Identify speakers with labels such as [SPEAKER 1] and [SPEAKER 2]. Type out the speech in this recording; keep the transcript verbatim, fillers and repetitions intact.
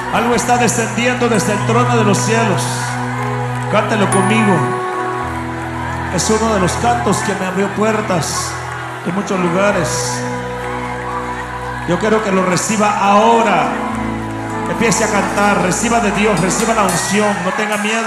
[SPEAKER 1] Algo está descendiendo desde el trono de los cielos. Cántelo conmigo. Es uno de los cantos que me abrió puertas en muchos lugares. Yo quiero que lo reciba ahora. Empiece a cantar, reciba de Dios, reciba la unción, no tenga miedo.